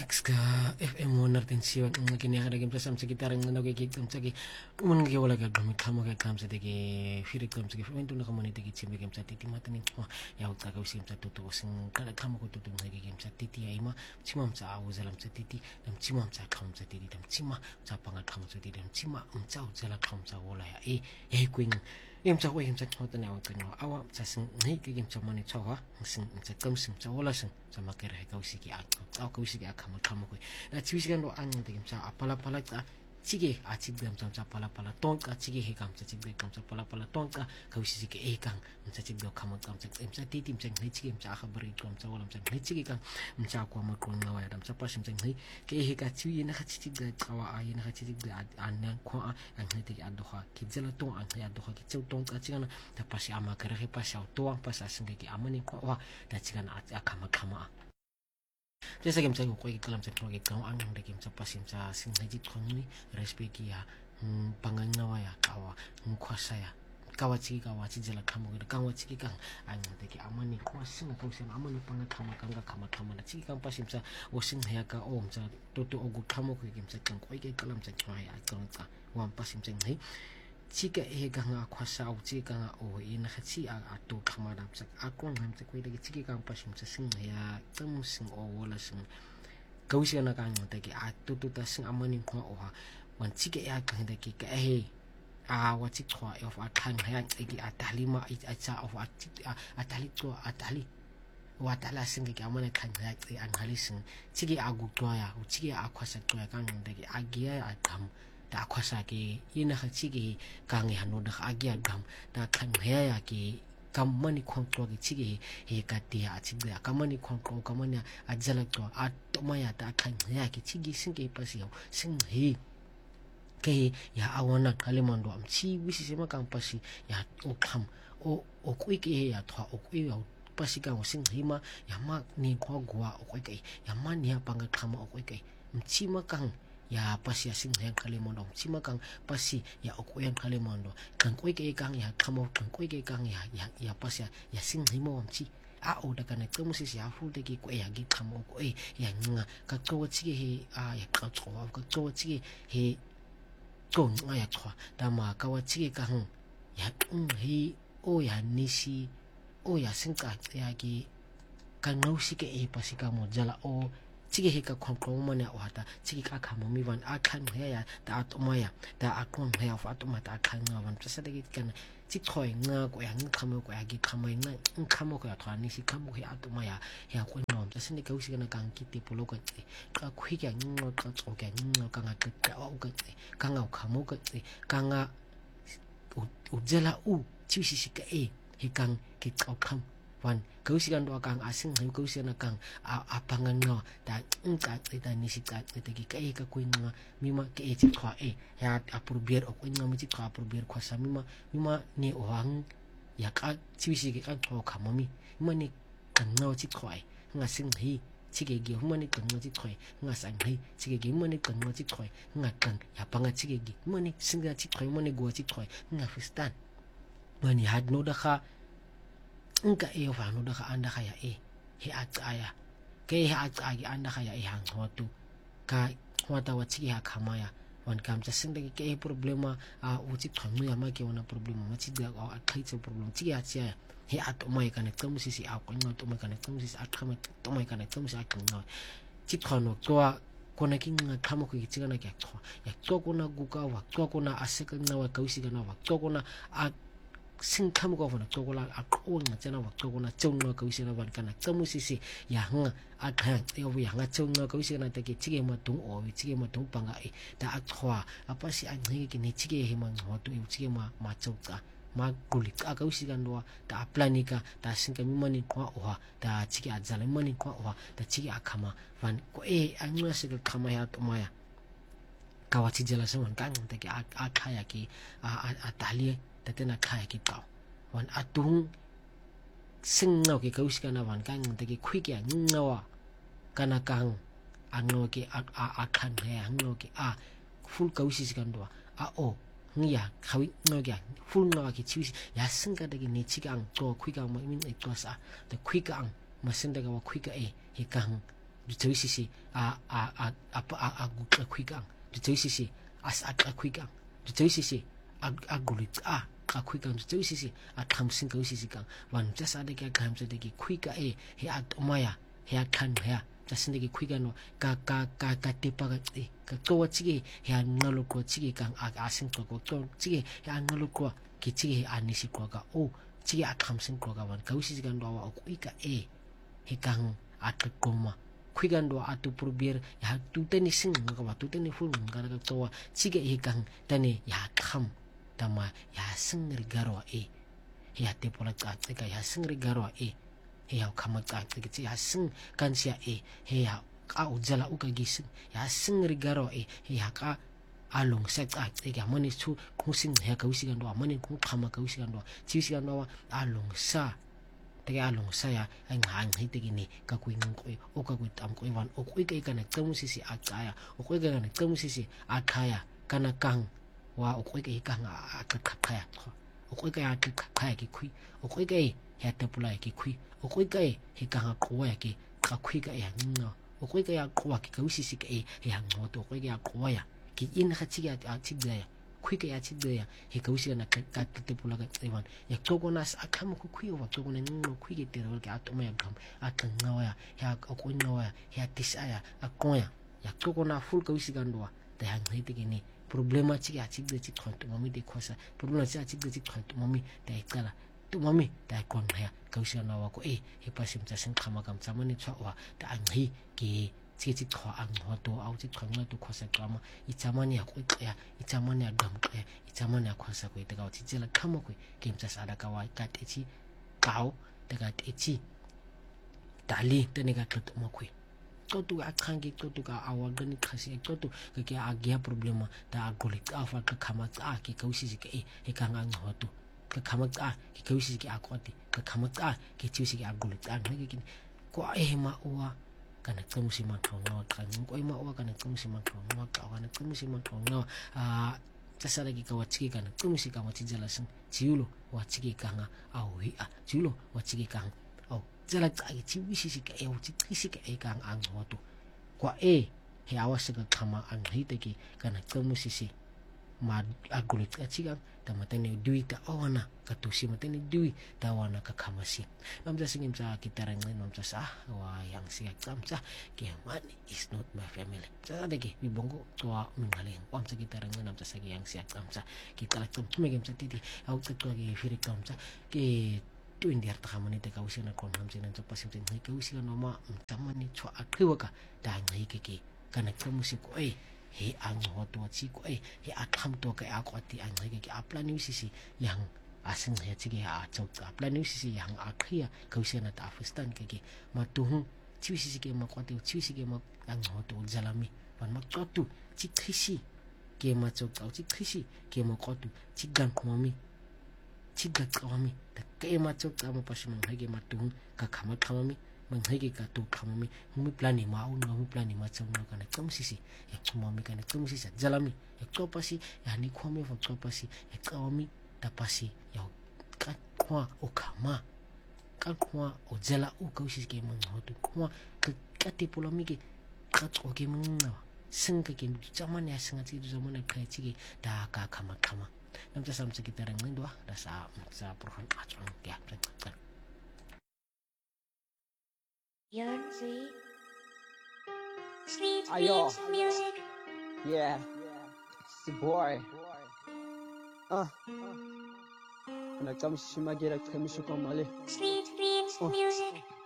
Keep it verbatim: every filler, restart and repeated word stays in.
Relax ka F M mo natin siwan ng kiniyakada game sa samsa gitarang na nagigig tam sagi mun gi wala ka gamit kamo ka kam sa tegi firit kam sagi fento na kamo ni tegi chimbe game sa titi mata ni ko ya uta ka usim sa tutu sing kala kamo ko tutu ngi game sa titi ay ma chimam sa awu zalam sa titi dam chimam sa kam sa titi dam chima sa pangat kam sa titi dam chima um chau zala kam sa wala ya e e kwing game sa ko game sa ko na wa kanyo awa sa sing ngi game sa mani chawa sing sa kam sing sa wala sing sa makere ka usiki a ka usiki a kamo kamo ko na chiwisgan do an game sa apala pala ta chige a chigbe am sa pala pala tonka chige he kam sa chigbe kam sa pala pala tonka ka usiki ke e kang sa chigbe kamo kam sa em sa titim sa ngi chige sa khabari kam sa wala sa ngi chige kang sa ko ma ko na wa dam sa pasim sa ngi ke he ka chiwi na ka chigbe chawa a na ka chigbe an ko an ngi te ado ha ki zela to an ya do ha ki chau tonka chigana ta pasi ama kare he pasi to pa sa singe ki amani ko wa da chigana a kama kama Jasa game sa ko ki kalam sa ko kaw ang de game sa pasim sa sing haji khongni respect ya pangangawa ya kawa mkwasa ya kawa chiki kawa chijela kamo ga kawa chiki kang ang de ki amani ko sing ko sing amani panga kama kanga kama kama na chiki kang pasim sa o sing ya ka om sa toto ogu kamo ko game sa kang ko ki kalam sa ko ya kang ka wan pasim sa ngai chika e ganga kwasa au chika nga o ina khachi a atu khamada sak akon ham se kwai de chiki kang pasim sa sing ya tam sing o wala sing kausi na kang te ki atu tu ta sing amani ko o ha wan chika ya kang de ki ka e a wa chi khwa of a khan ha e ki atalima a cha of a atali to atali wa tala sing ki amana khan ha e an hali sing chiki agu to ya u chiki a kwasa to ya kang de ki agia a kam da kwasa ke ina khachi ki kang ya no da agia gam da khan ya ki kamani kontrol ki chigi he katia chigi kamani kontrol kamani ajala to atomaya da khan ya ki chigi singe pasi sing he ke ya awana kalimando am chi wisi sema kang pasi ya o kam o o kwiki ya to o kwi ya pasi kang sing hima ya ma ni ko gwa o kwiki ya ma ni panga kama o kwiki mchi makang ya pasi ya sing yang kalimondo chima kang pasi ya okko yang kalimondo kang koi ke kang ya kamo kang koi ke kang ya ya ya pasi ya sing himo chi a o da kana temu si ya fu de ki ko ya gi kamo ko e ya nga ka to chi he a ya ka to ka to chi he ko nga ya to da ma ka wa chi kang ya tung he o ya nisi o ya sing ka ya gi kang no si ke e pasi ka mo jala o chiki hika kontrol mana wata chiki ka kama mi wan akan ya da atomaya da akon ya of atomata akan ngawan pesa de kan chikoi nga ko ya ngkamo ko ya gi kama nga ngkamo ko ya thani si kamo ya atomaya ya ko nom pesa ni kausi kana kan kiti polo ko ka khui ka ngo ka tso ka ngo ka nga ka o ka ka nga kamo ka ka nga ujela u chisi si ka e hikang ki ka kam wan kausi kan do kang asing hai kausi na kang apangan no da ngka ta ni si ka te ki kai ka kuin nga mima ke e chi khwa e ya apurbier o kuin nga mi chi khwa apurbier khwa sa mima mima ni o hang ya ka chi si ki ka tho kha mami mima ni kan no chi khwa e nga sing hi chi ge gi mima ni kan no chi khwa nga sang hi chi ge gi mima ni kan no chi khwa nga kan ya panga chi ge gi mima ni sing ga chi khwa mima ni go chi khwa nga fistan mani had no da kha nka e fa no da anda kaya e he ataya ke he ataya anda kaya e hang hotu ka hota wa chi ha khamaya wan kam cha sing de ke problema a uchi thamu ya ma ke wana problema ma chi da a khai che problem chi ya chi he at mai kana tsamu si si a ko no to mai kana tsamu si a khama to mai kana tsamu si a kan no chi thano to kona king nga khamo ko chi kana kya to ya to kona guka wa to kona aseka na wa kausi kana wa to kona a sing khamo ko na to kola a ko nga chana wa to kona chung no kausi na ban kana tsamu si si ya nga a kha e o ya nga chung no kausi na te ki chi ma tung o chi ma tung panga e da a khwa a pa si a ngi ki ni chi he ma ngo to e chi ma ma chau ka ma kulik a kausi kan do da planika da sing ka mi mani ko o da chi a zala mani ko o da chi a khama van ko e a nga se ka khama ya to ma ya kawachi jala se wan kan te ki a a khaya ki a a tali tatena kaya ki tao wan atung sing ngau ki kausi kana wan kan te ki khwi ki ngawa kana kang ango ki a a khan he ango ki a full kausi kan do a o ngia khawi ngau ki full ngawa ki chi ya sing ka de ki ni chi kang to khwi ka ma min e to sa de khwi ka ang ma sin de ka wa khwi ka e hi kang Dutawisi a a a a a gutla quigang. Dutawisi as at a quigang. Dutawisi a a gulit a a quigang. Dutawisi a tamsin kawisigang. One just a deke comes a deke quicker a he at omaya he at can hair. Just in the quigano ka ka ka ka tipa ka to chigi he analo ko chigi kang a asin ko to chigi he analo ko ki chigi anisi ko ka o chigi a tamsin ko ka wan kawisigang do wa quicker e he kang at koma kwigando atu probier ya tu teni sing nga wa tu teni ful nga ka to chige he kang tani ya kham tama ya sing rigaro e ya te pola ka ka ya sing rigaro e he ya khama ka ka ya sing kan sia e he ya ka ujala u ka gising ya sing rigaro e he ya ka along sa ka ka mani chu kusing he ka usigando mani ku khama ka usigando chi usigando along sa tege along saya ang hang hitigi ni ka kuing ko o ka kuit am ko iwan o kuy kay kana kamusisi akaya o kuy kana kamusisi akaya kana kang wa o kuy kay kang akakaya o kuy kay akakaya ki kuy o kuy kay hata pula ki kuy o kuy kay hikang ko ya ki ka kuy kay no o kuy kay ko ki kamusisi kay yang mo to kuy kay ko ya ki in khachi ya atigaya quick ya chidya he kausi na ka te pula ka iwan ya togonas akam ku kuyo wa togona no quick te ro ka atoma ya kam atanga ya ya ko no ya ya tisaya akoya ya togona full kausi gandwa ta hang hite gini problema chi ya chidya chi khonto mami de khosa problema chi ya chidya chi khonto mami ta ikala tu mami ta kon ya kausi na wa ko e he pasim cha sing khama kam chamani chwa ta ang hi ki chi chi khwa ang ho to au chi khwa to khosa kama I chamani ya ko ya I chamani ya gam ya I chamani ya khosa ko ita ka chi jela khama ko kim cha sada ka wa ka te chi kao te ka te chi tali te ne ka to mo ko to tu a khangi to tu ka awa gani khasi to tu ka ke a gya problema ta golik afa ka khama ka ki kausi ke e ka ngang ho to ka khama ka ki kausi ke a ko ti ka khama ka ki chi si ke a golik a ne ki ko e ma uwa kana tsamusi mathonga ka ko ima o kana tsamusi mathonga ka kana tsamusi mathonga a tsasara ki ka wachiki kana tsamusi ka wachi jala sing jiulo wachiki ka nga awi a jiulo wachiki ka o jala ka chi wisi si ka e uchi trisi ka e ka ang hoto kwa e he awasa ka kama ang hite ki kana tsamusi si ma agulit ka chiga tamatene dui ta awana katusi matene dui ta awana ka kamasi namja singim sa kitarang ngai namja sa wa yang siya kamsa ke money is not my family sa dagi bibongo tua mingaling wam sa kitarang ngai namja sa yang siya kamsa kita lakum tumegem sa titi au ta tua ge firi kamsa ke tu indiar ta kamani te kausi na kon hamsi nan pa sim ngai kausi na ma tamani chwa akriwa ka ta ngai ke ke kana kamusi ko e he ang hoto chi ko e he akham to ka akwati ang ngai ke aplan sisi yang asing he chi ke a chok aplan sisi yang akhia kausi na ta afistan ke ke matuhu chi sisi ke ma kwati chi sisi ke ma ang hoto jalami pan ma chotu chi khisi ke ma chok au chi khisi ke ma kwatu chi gan khomami chi ga khomami ta ke ma chok ta ma pasim ngai ke matuhu ka khama khomami manghagi ka to khamami humi plani ma un humi plani ma chamna kana kam sisi ya khumami kana kam sisi jalami ya kopasi ya ni khome fa kopasi ya kawami tapasi ya ka khwa o khama ka khwa o jala u kausi ke mang hotu khwa ka kati polami ke ka o ke mangna singka ke zaman ya singa ti zaman ya kai chi da ka khama khama namja sam sa kita rang ndwa da sa sa prohan achang ya Yearn sweet, sweet, Ayo. sweet music. Yeah, it's the boy. Uh, when I come to Shimagira, come to Mali. Sweet, sweet Oh. music.